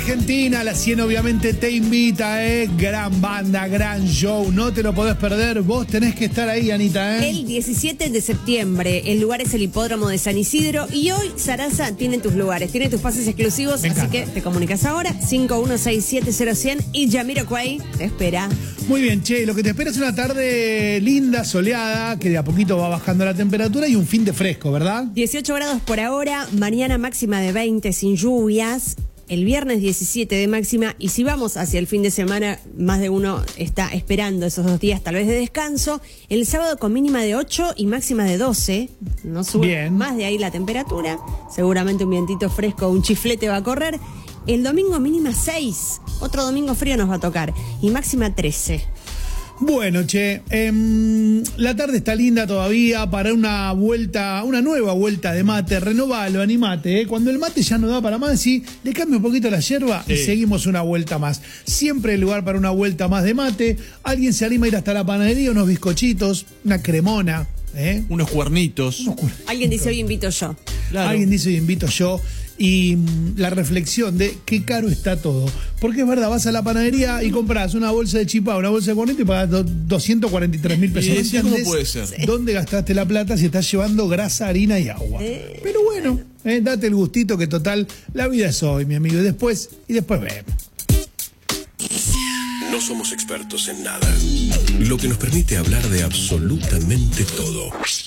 Argentina, la 100 obviamente te invita, gran banda, gran show, no te lo podés perder, vos tenés que estar ahí, Anita, El 17 de septiembre, el lugar es el Hipódromo de San Isidro y hoy Sarasa tiene tus lugares, tiene tus pases exclusivos, así que te comunicas ahora, 51670100 y Jamiroquai te espera. Muy bien, che, lo que te espera es una tarde linda, soleada, que de a poquito va bajando la temperatura y un fin de fresco, ¿verdad? 18 grados por ahora, mañana máxima de 20 sin lluvias. El viernes 17 de máxima y si vamos hacia el fin de semana, más de uno está esperando esos 2 días tal vez de descanso. El sábado con mínima de 8 y máxima de 12, no sube Bien. Más de ahí la temperatura, seguramente un vientito fresco, un chiflete va a correr. El domingo mínima 6, otro domingo frío nos va a tocar y máxima 13. Bueno, che, la tarde está linda todavía para una vuelta, una nueva vuelta de mate. Renovalo, animate, Cuando el mate ya no da para más, sí, le cambio un poquito la yerba y seguimos una vuelta más. Siempre hay lugar para una vuelta más de mate. Alguien se anima a ir hasta la panadería, unos bizcochitos, una cremona, unos cuernitos. Alguien dice hoy invito yo. Claro. Alguien dice hoy invito yo. Y la reflexión de qué caro está todo. Porque es verdad, vas a la panadería y compras una bolsa de chipá, una bolsa de cornete y pagas 243.000 pesos. ¿Y eso cómo puede ser? ¿Dónde gastaste la plata si estás llevando grasa, harina y agua? Pero bueno, date el gustito que total, la vida es hoy, mi amigo. Y después vemos. No somos expertos en nada, lo que nos permite hablar de absolutamente todo.